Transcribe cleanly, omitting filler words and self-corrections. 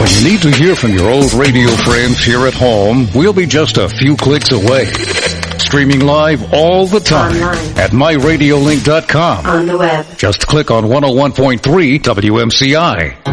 When you need to hear from your old radio friends here at home, we'll be just a few clicks away. Streaming live all the time online at myradiolink.com. on the web. Just click on 101.3 WMCI.